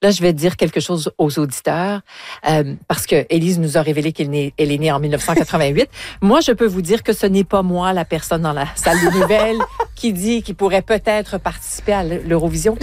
Là, je vais dire quelque chose aux auditeurs, parce que Élise nous a révélé elle est née en 1988. Moi, je peux vous dire que ce n'est pas moi, la personne dans la salle des nouvelles, qui dit qu'il pourrait peut-être participer à l'Eurovision.